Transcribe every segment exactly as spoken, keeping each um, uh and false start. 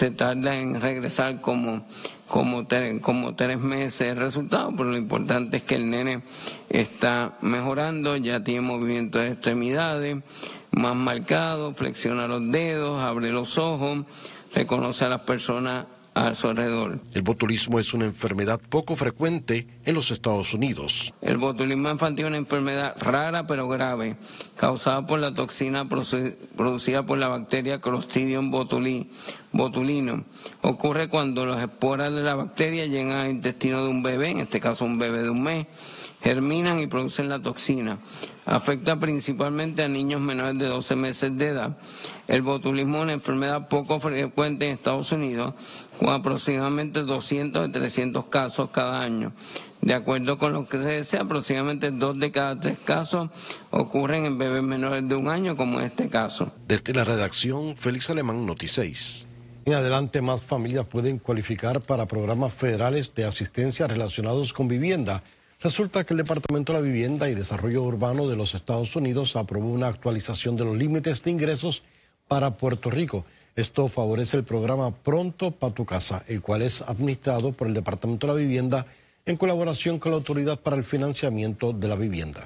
se tarda en regresar como, como, tres, como tres meses el resultado, pero lo importante es que el nene está mejorando, ya tiene movimiento de extremidades más marcado, flexiona los dedos, abre los ojos, reconoce a las personas a su alrededor. El botulismo es una enfermedad poco frecuente en los Estados Unidos. El botulismo infantil es una enfermedad rara pero grave, causada por la toxina producida por la bacteria Clostridium botuli, botulino. Ocurre cuando las esporas de la bacteria llegan al intestino de un bebé, en este caso un bebé de un mes, germinan y producen la toxina. Afecta principalmente a niños menores de doce meses de edad. El botulismo es una enfermedad poco frecuente en Estados Unidos, con aproximadamente doscientos a trescientos casos cada año. De acuerdo con lo que se desea, aproximadamente dos de cada tres casos ocurren en bebés menores de un año, como en este caso. Desde la redacción, Félix Alemán, Noti seis. En adelante, más familias pueden cualificar para programas federales de asistencia relacionados con vivienda. Resulta que el Departamento de la Vivienda y Desarrollo Urbano de los Estados Unidos aprobó una actualización de los límites de ingresos para Puerto Rico. Esto favorece el programa Pronto Pa' Tu Casa, el cual es administrado por el Departamento de la Vivienda en colaboración con la Autoridad para el Financiamiento de la Vivienda.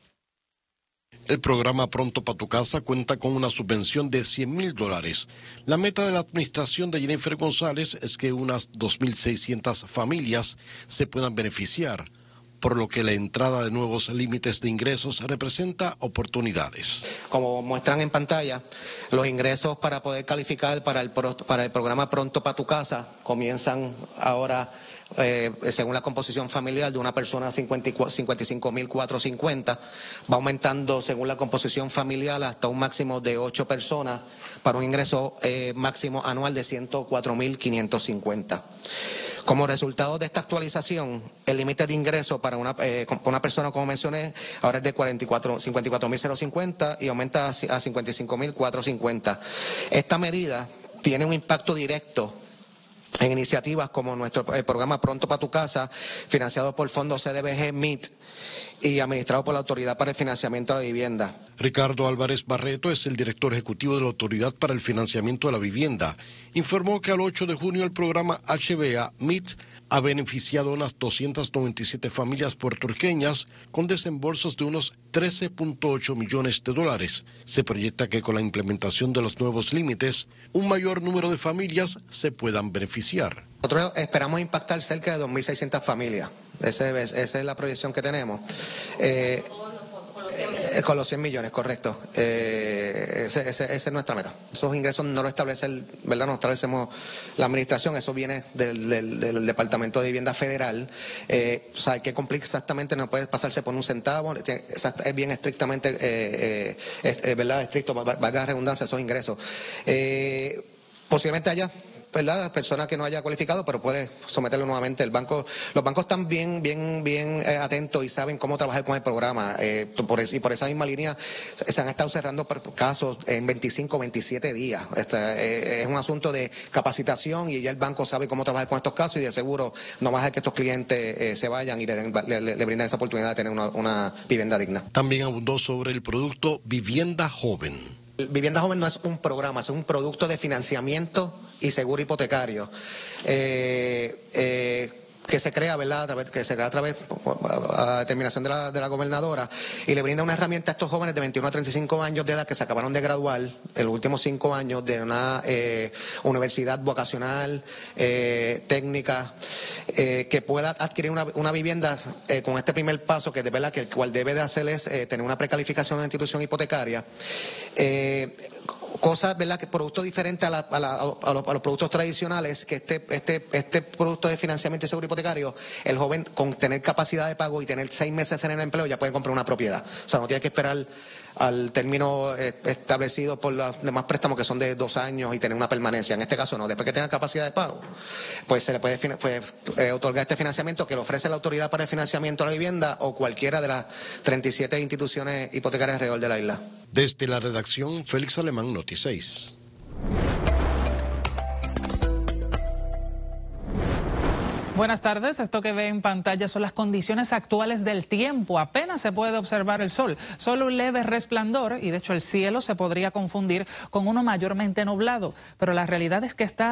El programa Pronto Pa' Tu Casa cuenta con una subvención de cien mil dólares. La meta de la administración de Jennifer González es que unas dos mil seiscientas familias se puedan beneficiar, por lo que la entrada de nuevos límites de ingresos representa oportunidades. Como muestran en pantalla, los ingresos para poder calificar para el, para el programa Pronto Pa' Tu Casa comienzan ahora, eh, según la composición familiar, de una persona cincuenta y cinco mil cuatrocientos cincuenta, va aumentando según la composición familiar hasta un máximo de ocho personas para un ingreso eh, máximo anual de ciento cuatro mil quinientos cincuenta. Como resultado de esta actualización, el límite de ingreso para una, eh, una persona, como mencioné, ahora es de cincuenta y cuatro mil cincuenta y aumenta a cincuenta y cinco mil cuatrocientos cincuenta. Esta medida tiene un impacto directo en iniciativas como nuestro eh, programa Pronto Pa' Tu Casa, financiado por Fondo C D B G M I T y administrado por la Autoridad para el Financiamiento de la Vivienda. Ricardo Álvarez Barreto es el director ejecutivo de la Autoridad para el Financiamiento de la Vivienda. Informó que al ocho de junio el programa H B A M I T ha beneficiado a unas doscientas noventa y siete familias puertorriqueñas con desembolsos de unos trece punto ocho millones de dólares. Se proyecta que con la implementación de los nuevos límites, un mayor número de familias se puedan beneficiar. Nosotros esperamos impactar cerca de dos mil seiscientas familias. Ese, esa es la proyección que tenemos. Eh, eh, con los cien millones, correcto. Eh, esa ese, ese es nuestra meta. Esos ingresos no lo establece, el, ¿verdad? No establecemos la administración, eso viene del, del, del Departamento de Vivienda Federal. Eh, o sea, hay que cumplir exactamente, no puede pasarse por un centavo, es bien estrictamente, eh, eh, es, ¿verdad? Estricto, valga la redundancia, esos ingresos. Eh, posiblemente haya, ¿verdad?, persona que no haya cualificado, pero puede someterlo nuevamente. El banco, los bancos están bien, bien, bien eh, atentos y saben cómo trabajar con el programa. Eh, por es, y por esa misma línea se, se han estado cerrando casos en veinticinco, veintisiete días. Este, eh, es un asunto de capacitación y ya el banco sabe cómo trabajar con estos casos y de seguro no va a dejar que estos clientes eh, se vayan y le, le, le, le brindan esa oportunidad de tener una, una vivienda digna. También abundó sobre el producto Vivienda Joven. Vivienda Joven no es un programa, es un producto de financiamiento y seguro hipotecario eh, eh, que se crea, ¿verdad?, a través, que se crea a través a determinación de la, de la gobernadora y le brinda una herramienta a estos jóvenes de veintiuno a treinta y cinco años de edad que se acabaron de graduar en los últimos cinco años de una eh, universidad vocacional, eh, técnica, eh, que pueda adquirir una, una vivienda eh, con este primer paso que de verdad que el cual debe de hacer es eh, tener una precalificación en la institución hipotecaria. Eh, Cosas, ¿verdad?, que productos diferentes a, la, a, la, a, los, a los productos tradicionales, que este, este, este producto de financiamiento y seguro hipotecario, el joven con tener capacidad de pago y tener seis meses en el empleo ya puede comprar una propiedad. O sea, no tiene que esperar al término eh, establecido por los demás préstamos que son de dos años y tener una permanencia. En este caso no, después que tenga capacidad de pago, pues se le puede, puede eh, otorgar este financiamiento que le ofrece la Autoridad para el Financiamiento a la Vivienda o cualquiera de las treinta y siete instituciones hipotecarias alrededor de la isla. Desde la redacción, Félix Alemán, Noti seis. Buenas tardes, esto que ve en pantalla son las condiciones actuales del tiempo. Apenas se puede observar el sol, solo un leve resplandor y de hecho el cielo se podría confundir con uno mayormente nublado, pero la realidad es que está